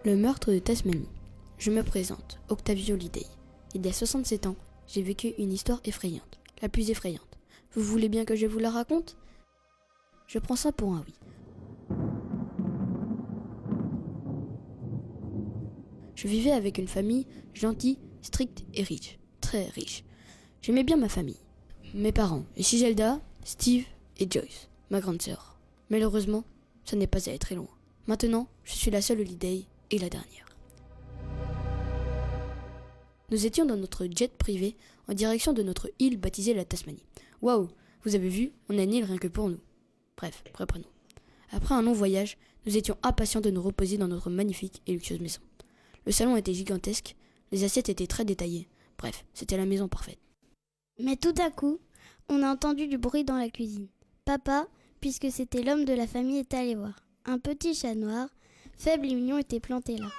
Le meurtre de Tasmanie. Je me présente, Octavio Lidei. Il y a 67 ans, j'ai vécu une histoire effrayante, la plus effrayante. Vous voulez bien que je vous la raconte ? Je prends ça pour un oui. Je vivais avec une famille gentille, stricte et riche, très riche. J'aimais bien ma famille. Mes parents, Giselda, Steve et Joyce, ma grande sœur. Malheureusement, ça n'est pas allé très loin. Maintenant, je suis la seule Lidei et la dernière. Nous étions dans notre jet privé en direction de notre île baptisée la Tasmanie. Waouh, vous avez vu, on a une île rien que pour nous. Bref, reprenons. Après un long voyage, nous étions impatients de nous reposer dans notre magnifique et luxueuse maison. Le salon était gigantesque, les assiettes étaient très détaillées. Bref, c'était la maison parfaite. Mais tout à coup, on a entendu du bruit dans la cuisine. Papa, puisque c'était l'homme de la famille, est allé voir. Un petit chat noir, faible et mignon, était planté là.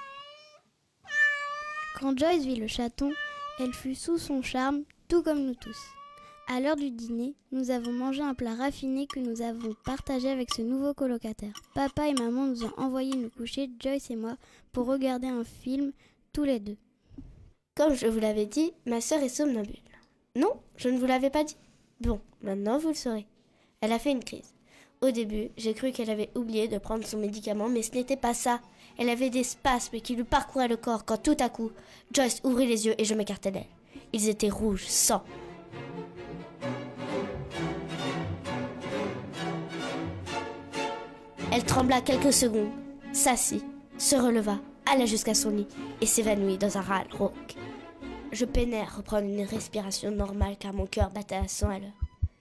Quand Joyce vit le chaton, elle fut sous son charme, tout comme nous tous. À l'heure du dîner, nous avons mangé un plat raffiné que nous avons partagé avec ce nouveau colocataire. Papa et maman nous ont envoyé nous coucher, Joyce et moi, pour regarder un film, tous les deux. Comme je vous l'avais dit, ma sœur est somnambule. Non, je ne vous l'avais pas dit. Bon, maintenant vous le saurez. Elle a fait une crise. Au début, j'ai cru qu'elle avait oublié de prendre son médicament, mais ce n'était pas ça. Elle avait des spasmes qui lui parcouraient le corps quand tout à coup, Joyce ouvrit les yeux et je m'écartai d'elle. Ils étaient rouges, sang. Elle trembla quelques secondes, s'assit, se releva, alla jusqu'à son lit et s'évanouit dans un râle rauque. Je peinais à reprendre une respiration normale car mon cœur battait à 100 à l'heure.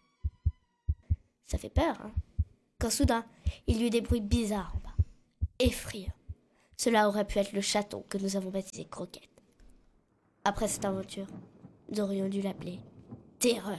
Ça fait peur, hein ? Quand soudain, il y eut des bruits bizarres en bas, effrayants. Cela aurait pu être le chaton que nous avons baptisé Croquette. Après cette aventure, nous aurions dû l'appeler Terreur.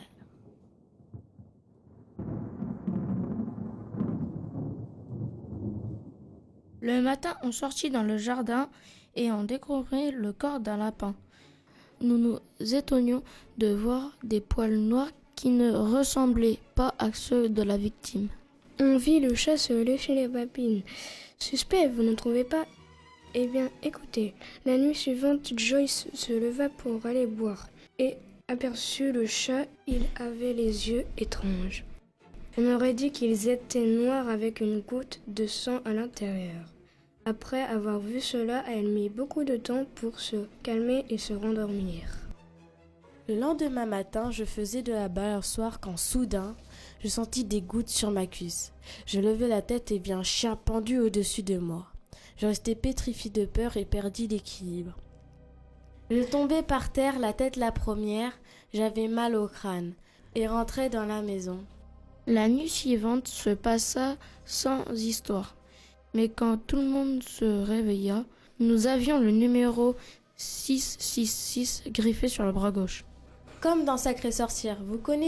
Le matin, on sortit dans le jardin et on découvrit le corps d'un lapin. Nous nous étonnions de voir des poils noirs qui ne ressemblaient pas à ceux de la victime. On vit le chat se lécher les babines. Suspect, vous ne trouvez pas ? Eh bien, écoutez, la nuit suivante, Joyce se leva pour aller boire et aperçut le chat. Il avait les yeux étranges. On aurait dit qu'ils étaient noirs avec une goutte de sang à l'intérieur. Après avoir vu cela, elle mit beaucoup de temps pour se calmer et se rendormir. Le lendemain matin, je faisais de la balançoire quand soudain, je sentis des gouttes sur ma cuisse. Je levai la tête et vis un chien pendu au-dessus de moi. Je restai pétrifié de peur et perdis l'équilibre. Je tombai par terre, la tête la première, j'avais mal au crâne et rentrai dans la maison. La nuit suivante se passa sans histoire. Mais quand tout le monde se réveilla, nous avions le numéro 666 griffé sur le bras gauche. Comme dans Sacrée Sorcière, vous connaissez ?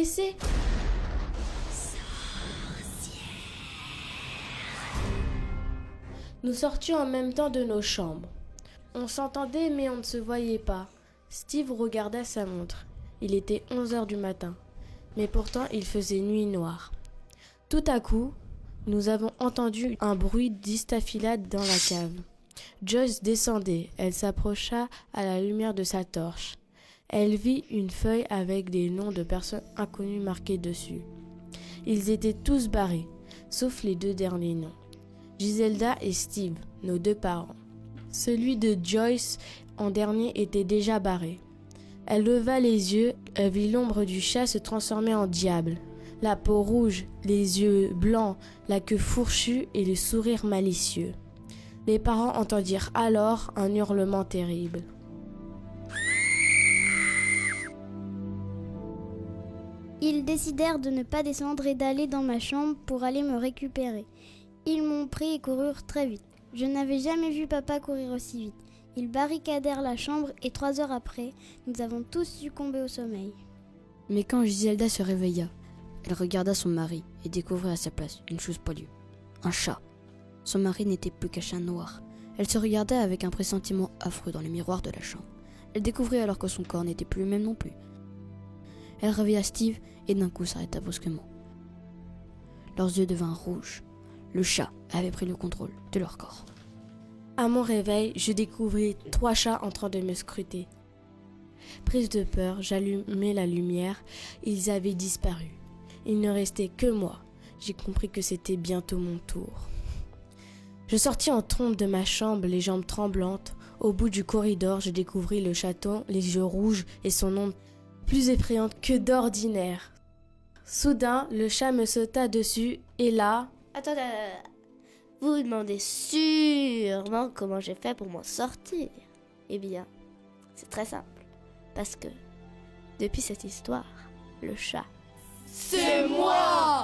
Nous sortions en même temps de nos chambres. On s'entendait mais on ne se voyait pas. Steve regarda sa montre. Il était 11h du matin. Mais pourtant il faisait nuit noire. Tout à coup, nous avons entendu un bruit d'istafilade dans la cave. Joyce descendait. Elle s'approcha à la lumière de sa torche. Elle vit une feuille avec des noms de personnes inconnues marqués dessus. Ils étaient tous barrés, sauf les deux derniers noms. Giselda et Steve, nos deux parents. Celui de Joyce, en dernier, était déjà barré. Elle leva les yeux, elle vit l'ombre du chat se transformer en diable. La peau rouge, les yeux blancs, la queue fourchue et le sourire malicieux. Les parents entendirent alors un hurlement terrible. Ils décidèrent de ne pas descendre et d'aller dans ma chambre pour aller me récupérer. Ils m'ont pris et coururent très vite. Je n'avais jamais vu papa courir aussi vite. Ils barricadèrent la chambre et 3 heures après, nous avons tous succombé au sommeil. Mais quand Giselda se réveilla, elle regarda son mari et découvrit à sa place une chose poilue, un chat. Son mari n'était plus qu'un chat noir. Elle se regarda avec un pressentiment affreux dans le miroir de la chambre. Elle découvrit alors que son corps n'était plus le même non plus. Elle réveilla Steve et d'un coup s'arrêta brusquement. Leurs yeux devinrent rouges. Le chat avait pris le contrôle de leur corps. À mon réveil, je découvris 3 chats en train de me scruter. Prise de peur, j'allumai la lumière. Ils avaient disparu. Il ne restait que moi. J'ai compris que c'était bientôt mon tour. Je sortis en trombe de ma chambre, les jambes tremblantes. Au bout du corridor, je découvris le chaton, les yeux rouges et son ombre plus effrayante que d'ordinaire. Soudain, le chat me sauta dessus et là... Attendez, vous vous demandez sûrement comment j'ai fait pour m'en sortir. Eh bien, c'est très simple. Parce que, depuis cette histoire, le chat... C'est moi!